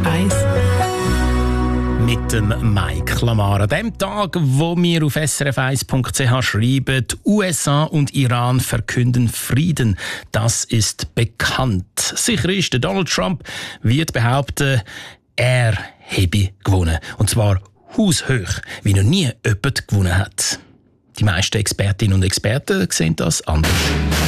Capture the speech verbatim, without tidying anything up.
eins. Mit dem Mike Lamar. An dem Tag, wo wir auf S R F eins Punkt c h schreiben, die U S A und Iran verkünden Frieden. Das ist bekannt. Sicher ist, der Donald Trump wird behaupten, er habe gewonnen. Und zwar haushoch, wie noch nie jemand gewonnen hat. Die meisten Expertinnen und Experten sehen das anders.